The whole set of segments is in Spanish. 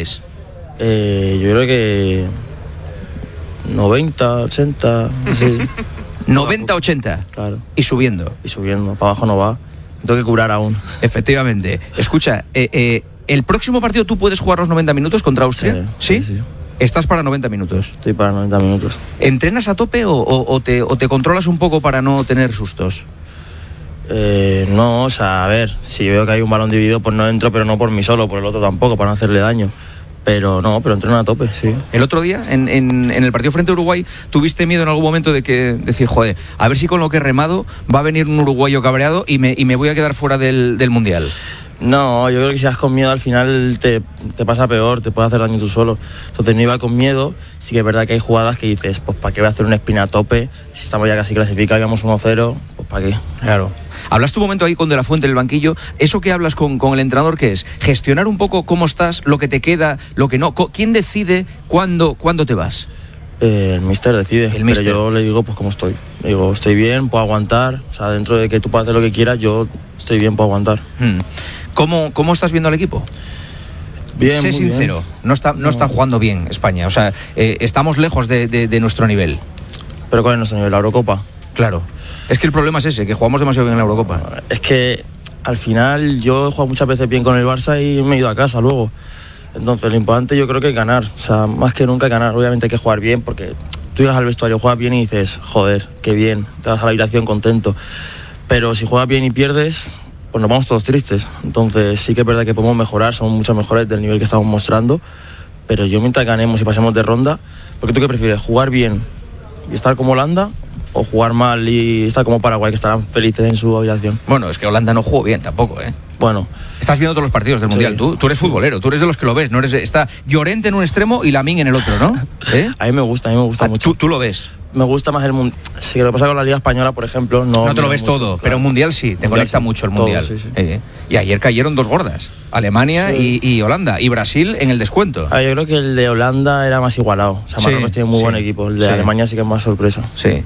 mundiales? Yo creo que 90, 80, sí. 90, 80. Claro. Y subiendo. Y subiendo, para abajo no va. Tengo que curar aún. Efectivamente. Escucha, ¿el próximo partido tú puedes jugar los 90 minutos contra Austria? Sí. Sí. Estás para 90 minutos. Estoy para 90 minutos. ¿Entrenas a tope o te controlas un poco para no tener sustos? No, o sea, a ver, si veo que hay un balón dividido, pues no entro, pero no por mí solo, por el otro tampoco, para no hacerle daño. Pero entreno a tope, sí. El otro día, en el partido frente a Uruguay, ¿tuviste miedo en algún momento de decir, joder, a ver si con lo que he remado va a venir un uruguayo cabreado y me voy a quedar fuera del Mundial? No, yo creo que si vas con miedo al final te pasa peor, te puede hacer daño tú solo. Entonces no iba con miedo. Sí que es verdad que hay jugadas que dices, pues ¿para qué voy a hacer una espina a tope? Si estamos ya casi clasificados, íbamos 1-0, pues ¿para qué? Claro. Hablaste un momento ahí con De La Fuente en el banquillo. ¿Eso que hablas con el entrenador qué es? Gestionar un poco cómo estás, lo que te queda, lo que no. ¿Quién decide cuándo te vas? El míster decide, pero yo le digo pues cómo estoy. Le digo, estoy bien, puedo aguantar. O sea, dentro de que tú puedas hacer lo que quieras, yo estoy bien, puedo aguantar. ¿Cómo estás viendo al equipo? Bien, sé sincero, bien. No está jugando bien España. O sea, estamos lejos de nuestro nivel. ¿Pero cuál es nuestro nivel? ¿La Eurocopa? Claro. Es que el problema es ese, que jugamos demasiado bien en la Eurocopa. Es que al final yo he jugado muchas veces bien con el Barça y me he ido a casa luego. Entonces lo importante yo creo que es ganar. O sea, más que nunca ganar. Obviamente hay que jugar bien porque tú llegas al vestuario, juegas bien y dices, joder, qué bien. Te vas a la habitación contento. Pero si juegas bien y pierdes, pues nos vamos todos tristes. Entonces sí que es verdad que podemos mejorar, somos mucho mejores del nivel que estamos mostrando, pero yo mientras ganemos y pasemos de ronda, porque tú qué prefieres, jugar bien y estar como Holanda o jugar mal y estar como Paraguay, que estarán felices en su habitación. Bueno, es que Holanda no jugó bien tampoco, ¿eh? Bueno, estás viendo todos los partidos del Mundial. Tú eres futbolero, tú eres de los que lo ves, no eres está Llorente en un extremo y Lamine en el otro, ¿no? A mí me gusta mucho. ¿Tú lo ves? Me gusta más el Mundial. Sí, lo que pasa con la Liga Española, por ejemplo, no te lo ves mucho, todo, claro. Pero un Mundial sí, te conecta mucho el Mundial. Todo, sí. Y ayer cayeron dos gordas, Alemania y Holanda, y Brasil en el descuento. Yo creo que el de Holanda era más igualado. O sea, Marruecos tiene muy buen equipo. El de Alemania sí que es más sorpresa. Sí.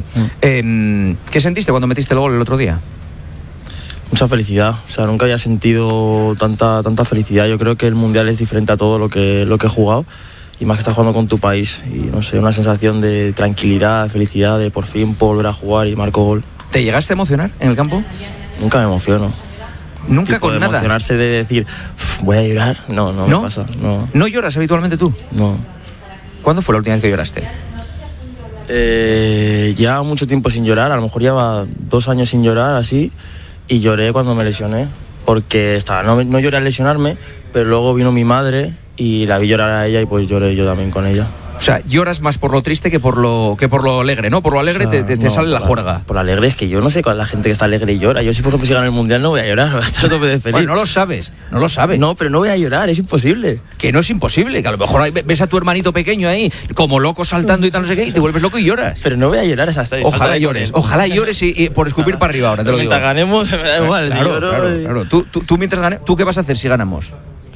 ¿Qué sentiste cuando metiste el gol el otro día? Mucha felicidad, o sea, nunca había sentido tanta felicidad. Yo creo que el Mundial es diferente a todo lo que he jugado, y más que estás jugando con tu país, y no sé, una sensación de tranquilidad, de felicidad, de por fin volver a jugar y marco gol. ¿Te llegaste a emocionar en el campo? Nunca me emociono. ¿Nunca con nada? Emocionarse de decir, voy a llorar, no me pasa. ¿No lloras habitualmente tú? No. ¿Cuándo fue la última vez que lloraste? Ya mucho tiempo sin llorar, a lo mejor lleva 2 años sin llorar, así. Y lloré cuando me lesioné, porque no lloré al lesionarme, pero luego vino mi madre y la vi llorar a ella y pues lloré yo también con ella. O sea, lloras más por lo triste que por lo alegre, ¿no? Por lo alegre, o sea, te sale la juerga. Por lo alegre es que yo no sé cuál es la gente que está alegre y llora. Yo si por ejemplo si gano el Mundial no voy a llorar, voy a estar tope de feliz. Bueno, no lo sabes. No, pero no voy a llorar, es imposible. Que no es imposible, que a lo mejor ves a tu hermanito pequeño ahí, como loco saltando y tal, no sé qué, y te vuelves loco y lloras. Pero no voy a llorar esa historia. Ojalá llores y por escupir para arriba ahora, te lo digo. Mientras ganemos, me da igual. Claro. Tú mientras ganes, ¿tú qué vas a hacer si ganamos?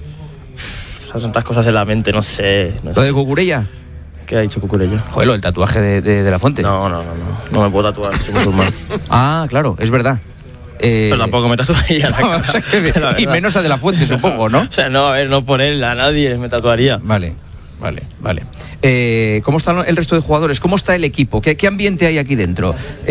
Son tantas cosas en la mente, no sé. ¿Lo de Cucurella? ¿Qué ha dicho Cucurella? Joder, el tatuaje de La Fuente. No me puedo tatuar, soy musulmán. Ah, claro, es verdad. Pero tampoco me tatuaría la cara. O sea y menos a De La Fuente, supongo, ¿no? O sea, no, a ver, no por él, a nadie me tatuaría. Vale. ¿Cómo están el resto de jugadores? ¿Cómo está el equipo? ¿Qué ambiente hay aquí dentro?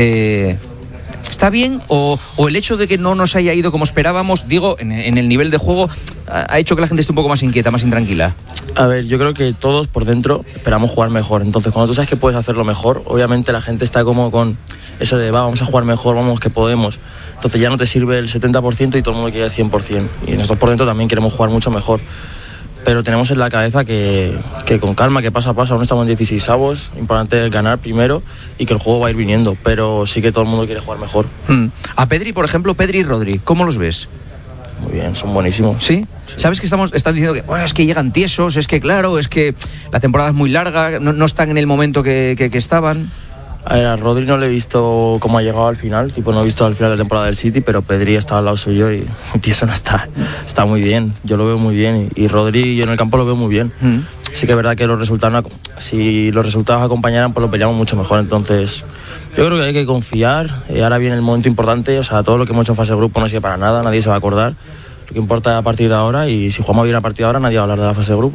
¿Está bien o el hecho de que no nos haya ido como esperábamos, digo, en el nivel de juego, ha hecho que la gente esté un poco más inquieta, más intranquila? A ver, yo creo que todos por dentro esperamos jugar mejor. Entonces, cuando tú sabes que puedes hacerlo mejor, obviamente la gente está como con eso de vamos a jugar mejor, vamos que podemos. Entonces ya no te sirve el 70% y todo el mundo quiere el 100%. Y nosotros por dentro también queremos jugar mucho mejor. Pero tenemos en la cabeza que con calma, que paso a paso, aún estamos en 16avos, importante es ganar primero y que el juego va a ir viniendo, pero sí que todo el mundo quiere jugar mejor. A Pedri, por ejemplo, Pedri y Rodri, ¿cómo los ves? Muy bien, son buenísimos. ¿Sí? ¿Sabes que están diciendo que bueno, es que llegan tiesos, es que claro, es que la temporada es muy larga, no están en el momento que estaban? A ver, a Rodri no le he visto cómo ha llegado al final, no he visto al final de la temporada del City, pero Pedri está al lado suyo y eso no está muy bien, yo lo veo muy bien y Rodri yo en el campo lo veo muy bien. Sí que es verdad que si los resultados acompañaran pues lo peleamos mucho mejor, entonces yo creo que hay que confiar, ahora viene el momento importante, o sea, todo lo que hemos hecho en fase de grupo no sirve para nada, nadie se va a acordar, lo que importa es a partir de ahora y si jugamos bien a partir de ahora nadie va a hablar de la fase de grupo.